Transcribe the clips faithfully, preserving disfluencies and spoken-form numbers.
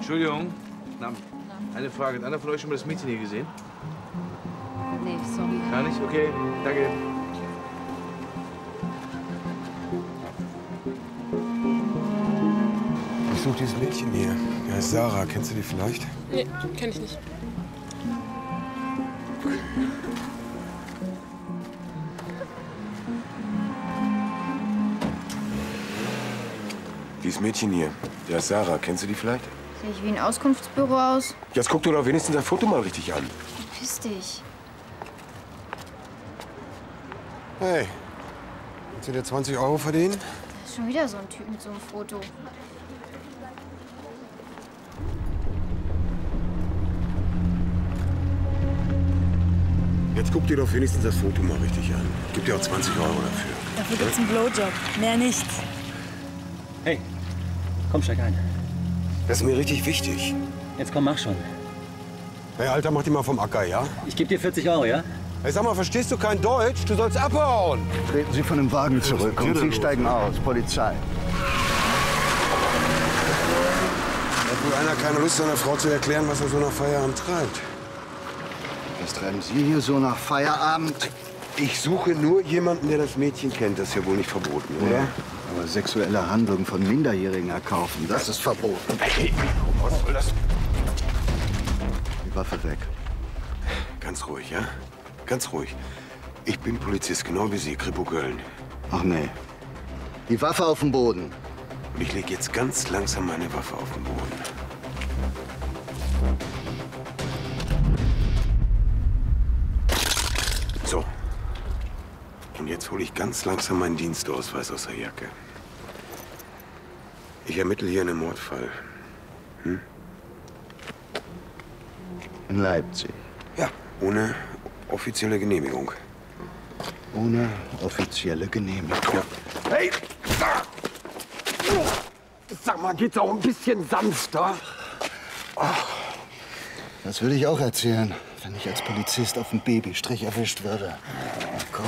Entschuldigung. Na, eine Frage. Hat einer von euch schon mal das Mädchen hier gesehen? Nee, sorry. Gar nicht? Okay, danke. Ich suche dieses Mädchen hier. Die heißt Sarah. Kennst du die vielleicht? Nee, kenn ich nicht. Dieses Mädchen hier. Die heißt Sarah. Kennst du die vielleicht? Sehe ich wie ein Auskunftsbüro aus? Jetzt guck dir doch wenigstens das Foto mal richtig an. Verpiss dich. Hey, willst du dir zwanzig Euro verdienen? Da ist schon wieder so ein Typ mit so einem Foto. Jetzt guck dir doch wenigstens das Foto mal richtig an. Ich geb dir auch zwanzig Euro dafür. Dafür gibt's einen Blowjob. Mehr nicht. Hey, komm, steig ein. Das ist mir richtig wichtig. Jetzt komm, mach schon. Hey, Alter, mach die mal vom Acker, ja? Ich geb dir vierzig Euro, ja? Hey, sag mal, verstehst du kein Deutsch? Du sollst abhauen! Treten Sie von dem Wagen zurück und Sie steigen aus. Polizei. Hat wohl einer keine Lust, seiner Frau zu erklären, was er so nach Feierabend treibt? Was treiben Sie hier so nach Feierabend? Ich suche nur jemanden, der das Mädchen kennt. Das ist ja wohl nicht verboten, oder? Ja, aber sexuelle Handlungen von Minderjährigen erkaufen, das ist verboten. Hey, was soll das? Die Waffe weg. Ganz ruhig, ja? Ganz ruhig. Ich bin Polizist, genau wie Sie, Kripo Köln. Ach nee. Die Waffe auf den Boden. Und ich lege jetzt ganz langsam meine Waffe auf den Boden. So. Und jetzt hole ich ganz langsam meinen Dienstausweis aus der Jacke. Ich ermittle hier einen Mordfall. Hm? In Leipzig. Ja, ohne offizielle Genehmigung. Ohne offizielle Genehmigung. Ja. Hey! Sag mal, geht's auch ein bisschen sanfter? Das würde ich auch erzählen, wenn ich als Polizist auf dem Babystrich erwischt würde. Komm.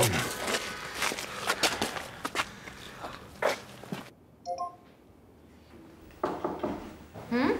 Hm?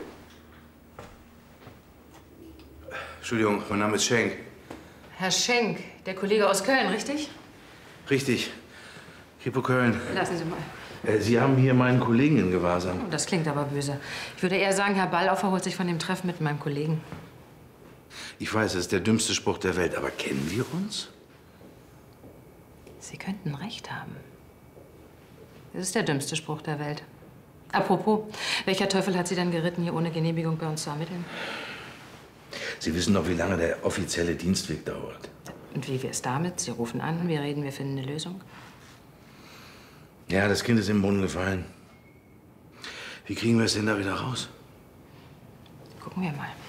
Entschuldigung, mein Name ist Schenk. Herr Schenk, der Kollege aus Köln, richtig? Richtig. Kripo Köln. Lassen Sie mal. Äh, Sie haben hier meinen Kollegen in Gewahrsam. Oh, das klingt aber böse. Ich würde eher sagen, Herr Ballaufer holt sich von dem Treffen mit meinem Kollegen. Ich weiß, das ist der dümmste Spruch der Welt, aber kennen wir uns? Sie könnten recht haben. Das ist der dümmste Spruch der Welt. Apropos, welcher Teufel hat Sie denn geritten, hier ohne Genehmigung bei uns zu ermitteln? Sie wissen doch, wie lange der offizielle Dienstweg dauert. Und wie wäre es damit? Sie rufen an, wir reden, wir finden eine Lösung. Ja, das Kind ist im Brunnen gefallen. Wie kriegen wir es denn da wieder raus? Gucken wir mal.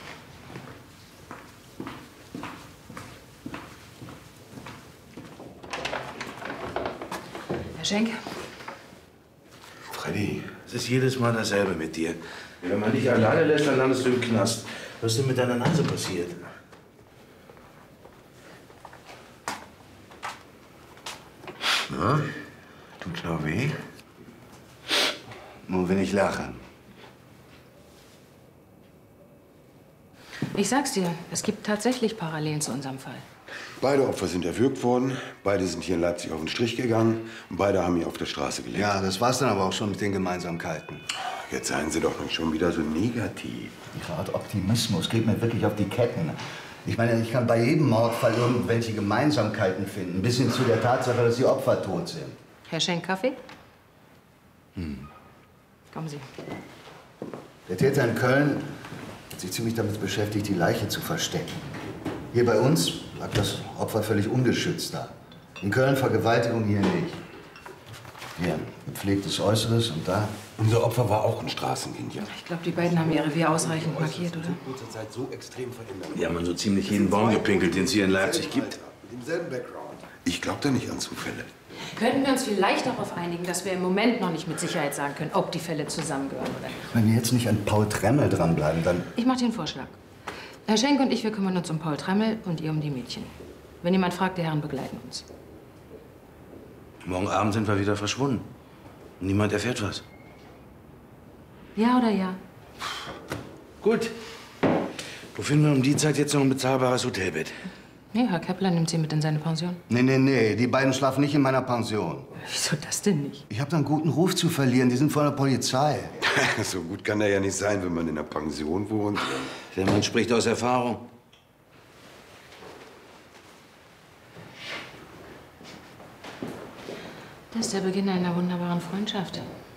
Herr Schenk? Freddy, es ist jedes Mal dasselbe mit dir. Wenn man dich alleine lässt, dann landest du im Knast. Was ist denn mit deiner Nase passiert? Na, tut's noch weh? Nur wenn ich lache. Ich sag's dir, es gibt tatsächlich Parallelen zu unserem Fall. Beide Opfer sind erwürgt worden, beide sind hier in Leipzig auf den Strich gegangen und beide haben hier auf der Straße gelebt. Ja, das war's dann aber auch schon mit den Gemeinsamkeiten. Jetzt seien Sie doch nicht schon wieder so negativ. Ihre Art Optimismus geht mir wirklich auf die Ketten. Ich meine, ich kann bei jedem Mordfall irgendwelche Gemeinsamkeiten finden, bis hin zu der Tatsache, dass die Opfer tot sind. Herr Schenk, Kaffee? Hm. Kommen Sie. Der Täter in Köln hat sich ziemlich damit beschäftigt, die Leiche zu verstecken. Hier bei uns lag das Opfer völlig ungeschützt da. In Köln Vergewaltigung, hier nicht. Hier ein gepflegtes Äußeres und da. Unser Opfer war auch ein Straßenkind, ja. Ich glaube, die beiden haben ihr Revier ausreichend markiert, oder? kurzer Zeit so extrem verändert. Die haben an so ziemlich jeden Baum gepinkelt, den es hier in Leipzig gibt. Mit demselben Background. Ich glaube da nicht an Zufälle. Könnten wir uns vielleicht darauf einigen, dass wir im Moment noch nicht mit Sicherheit sagen können, ob die Fälle zusammengehören oder nicht? Wenn wir jetzt nicht an Paul Tremmel dranbleiben, dann... Ich mache dir einen Vorschlag. Herr Schenk und ich, wir kümmern uns um Paul Tremmel und ihr um die Mädchen. Wenn jemand fragt, die Herren begleiten uns. Morgen Abend sind wir wieder verschwunden. Niemand erfährt was. Ja oder ja? Gut. Wo finden wir um die Zeit jetzt noch ein bezahlbares Hotelbett? Nee, Herr Kepler nimmt Sie mit in seine Pension. Nee, nee, nee, die beiden schlafen nicht in meiner Pension. Wieso das denn nicht? Ich habe da einen guten Ruf zu verlieren, die sind von der Polizei. So gut kann er ja nicht sein, wenn man in einer Pension wohnt. Der Mann spricht aus Erfahrung. Das ist der Beginn einer wunderbaren Freundschaft.